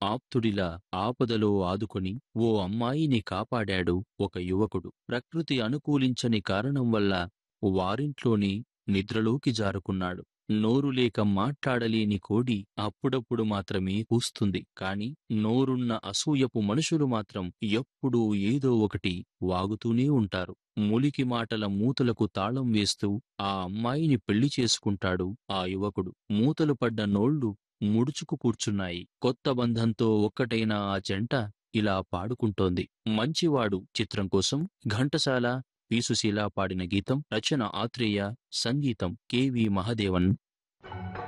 ఆప్తుడిలా ఆపదలో ఆదుకొని ఓ అమ్మాయిని కాపాడాడు ఒక యువకుడు. ప్రకృతి అనుకూలించని కారణం వల్ల వారింట్లోని నిద్రలోకి జారుకున్నాడు. నోరు లేక మాట్లాడలేని కోడి అప్పుడప్పుడు మాత్రమే కూస్తుంది. కాని నోరున్న అసూయపు మనుషులు మాత్రం ఎప్పుడూ ఏదో ఒకటి వాగుతూనే ఉంటారు. ములికి మాటల మూతలకు తాళం వేస్తూ ఆ అమ్మాయిని పెళ్లి చేసుకుంటాడు ఆ యువకుడు. మూతలు పడ్డ నోళ్లు ముడుచుకు కూర్చున్నాయి. కొత్త బంధంతో ఒక్కటైన ఆ జంట ఇలా పాడుకుంటోంది. మంచివాడు చిత్రం కోసం ఘంటసాల, పి. సుశీల పాడిన గీతం. రచన ఆత్రేయ, సంగీతం కె.వి. మహదేవన్.